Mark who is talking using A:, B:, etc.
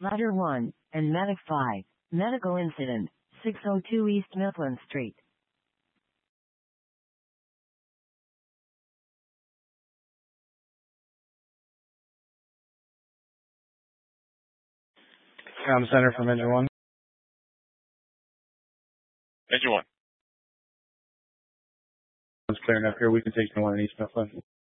A: Ladder 1, and Medic 5. Medical incident, 602 East Mifflin Street.
B: Center from Engine 1.
C: Engine 1.
B: It's clearing up here. We can take the one in East Mifflin.